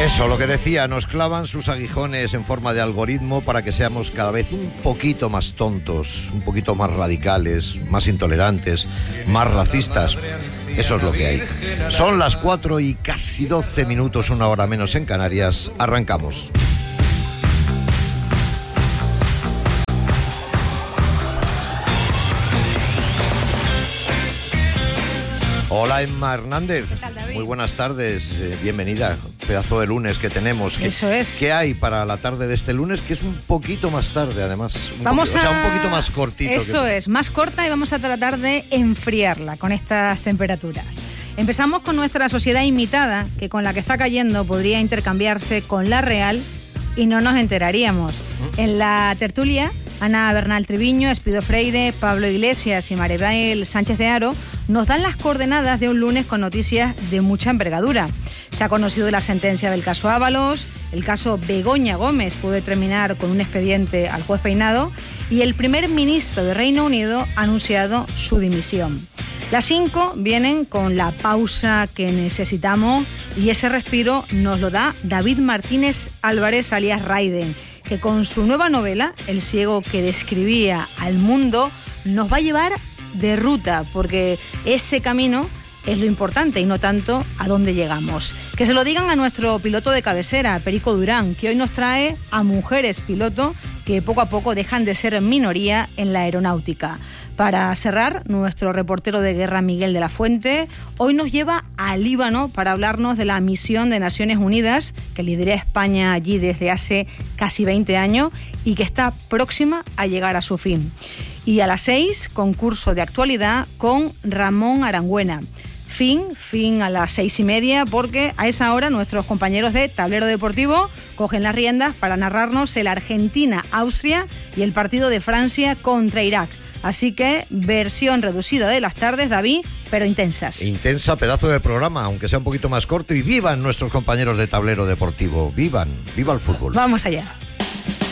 Eso, lo que decía, nos clavan sus aguijones en forma de algoritmo para que seamos cada vez un poquito más tontos, un poquito más radicales, más intolerantes, más racistas. Eso es lo que hay. Son las 4 y casi 12 minutos, una hora menos en Canarias. Arrancamos. Hola, Emma Hernández. ¿Qué tal, David? Muy buenas tardes, bienvenida. Pedazo de lunes que tenemos. Eso es. ¿Qué hay para la tarde de este lunes? Que es un poquito más tarde, además. Un poquito más cortito. Eso es, más corta, y vamos a tratar de enfriarla con estas temperaturas. Empezamos con nuestra sociedad imitada, que con la que está cayendo podría intercambiarse con la real y no nos enteraríamos. En la tertulia, Ana Bernal Treviño, Espido Freire, Pablo Iglesias y Maribel Sánchez de Haro nos dan las coordenadas de un lunes con noticias de mucha envergadura. Se ha conocido la sentencia del caso Ábalos, el caso Begoña Gómez puede terminar con un expediente al juez Peinado y el primer ministro de Reino Unido ha anunciado su dimisión. Las 5 vienen con la pausa que necesitamos y ese respiro nos lo da David Martínez Álvarez, alias Raiden, que con su nueva novela, El ciego que describía al mundo, nos va a llevar de ruta, porque ese camino es lo importante y no tanto a dónde llegamos. Que se lo digan a nuestro piloto de cabecera, Perico Durán, que hoy nos trae a mujeres piloto que poco a poco dejan de ser minoría en la aeronáutica. Para cerrar, nuestro reportero de guerra, Miguel de la Fuente, hoy nos lleva al Líbano para hablarnos de la misión de Naciones Unidas que lidera España allí desde hace casi 20 años y que está próxima a llegar a su fin. Y a las 6, concurso de actualidad con Ramón Arangüena. Fin a las 6:30, porque a esa hora nuestros compañeros de Tablero Deportivo cogen las riendas para narrarnos el Argentina-Austria y el partido de Francia contra Irak. Así que versión reducida de las tardes, David, pero intensas. Intensa, pedazo de programa, aunque sea un poquito más corto. Y vivan nuestros compañeros de Tablero Deportivo. Viva el fútbol. Vamos allá.